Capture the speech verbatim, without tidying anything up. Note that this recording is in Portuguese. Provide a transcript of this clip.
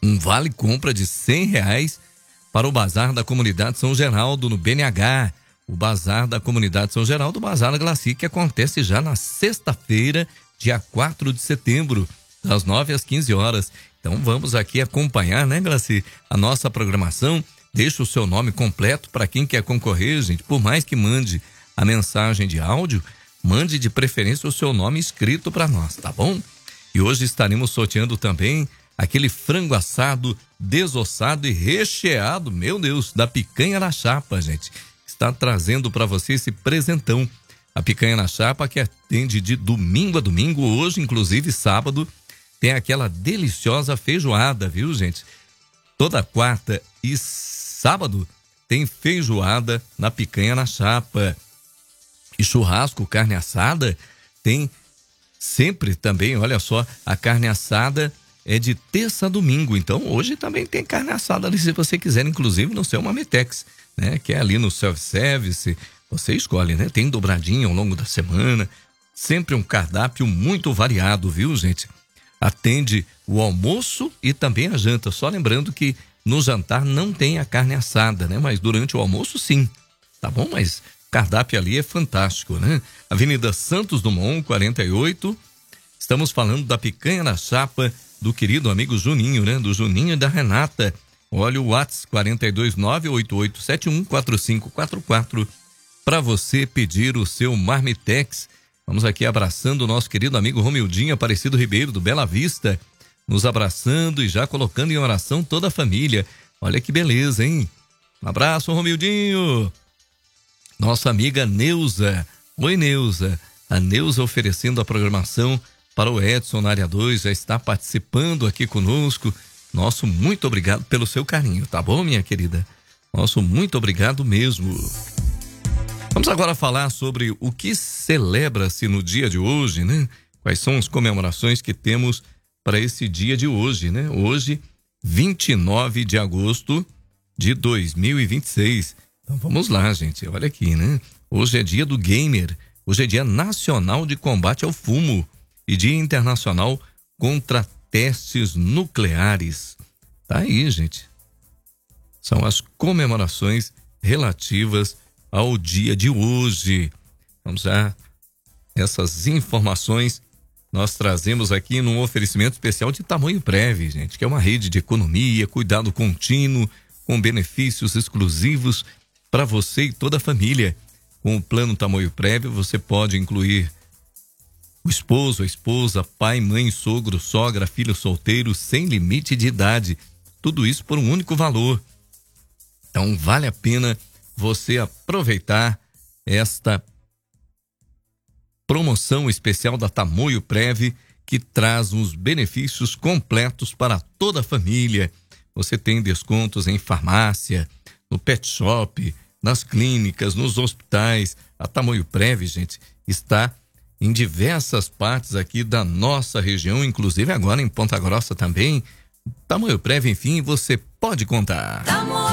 um vale compra de cem reais para o Bazar da Comunidade São Geraldo, no B N H. O Bazar da Comunidade São Geraldo, o Bazar da Glaci, que acontece já na sexta-feira, dia quatro de setembro, das nove às quinze horas. Então vamos aqui acompanhar, né, Glaci, a nossa programação. Deixa o seu nome completo para quem quer concorrer, gente. Por mais que mande a mensagem de áudio, mande de preferência o seu nome escrito para nós, tá bom? E hoje estaremos sorteando também aquele frango assado, desossado e recheado, meu Deus, da Picanha na Chapa, gente. Está trazendo para você esse presentão. A Picanha na Chapa, que atende de domingo a domingo, hoje, inclusive sábado, tem aquela deliciosa feijoada, viu, gente? Toda quarta e sábado tem feijoada na Picanha na Chapa. E churrasco, carne assada, tem sempre também, olha só, a carne assada é de terça a domingo. Então hoje também tem carne assada ali, se você quiser, inclusive no seu Mamitex, né? Que é ali no self-service, você escolhe, né? Tem dobradinha ao longo da semana, sempre um cardápio muito variado, viu, gente? Atende o almoço e também a janta, só lembrando que no jantar não tem a carne assada, né? Mas durante o almoço sim, tá bom? Mas o cardápio ali é fantástico, né? Avenida Santos Dumont, quarenta e oito, estamos falando da Picanha na Chapa do querido amigo Juninho, né? Do Juninho e da Renata. Olha o WhatsApp quatro dois nove, oito oito sete um, quatro cinco quatro quatro para você pedir o seu Marmitex. Vamos aqui abraçando o nosso querido amigo Romildinho Aparecido Ribeiro, do Bela Vista, nos abraçando e já colocando em oração toda a família. Olha que beleza, hein? Um abraço, Romildinho. Nossa amiga Neuza. Oi, Neuza. A Neuza oferecendo a programação para o Edson na área dois, já está participando aqui conosco. Nosso muito obrigado pelo seu carinho, tá bom, minha querida? Nosso muito obrigado mesmo. Vamos agora falar sobre o que celebra-se no dia de hoje, né? Quais são as comemorações que temos para esse dia de hoje, né? Hoje, vinte e nove de agosto de dois mil e vinte e seis. Então vamos lá, gente. Olha aqui, né? Hoje é dia do gamer. Hoje é dia nacional de combate ao fumo e dia internacional contra testes nucleares. Tá aí, gente. São as comemorações relativas ao dia de hoje. Vamos lá. Essas informações nós trazemos aqui num oferecimento especial de Tamoio Prev, gente, que é uma rede de economia, cuidado contínuo, com benefícios exclusivos para você e toda a família. Com o plano Tamoio Prev, você pode incluir o esposo, a esposa, pai, mãe, sogro, sogra, filho solteiro, sem limite de idade. Tudo isso por um único valor. Então vale a pena você aproveitar esta promoção especial da Tamoio Prev, que traz uns benefícios completos para toda a família. Você tem descontos em farmácia, no pet shop, nas clínicas, nos hospitais. A Tamoio Prev, gente, está em diversas partes aqui da nossa região, inclusive agora em Ponta Grossa também. Tamoio Prev, enfim, você pode contar.